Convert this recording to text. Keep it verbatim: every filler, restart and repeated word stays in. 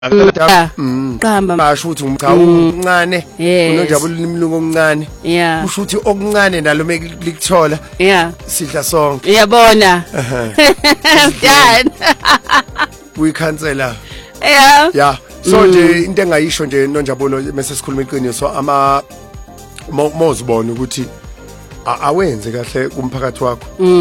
Qamba basho ukuthi umcha umncane unonjabula imlungu omncane yeah usho ukuthi okuncane nalo melikuthola yeah sidla sonke uyabona yani uyikhansela yeah yeah so nje into engayisho nje nonjabulo mase sikhuluma iqiniso ama mozibona ukuthi awenze kahle kumphakathi wakho.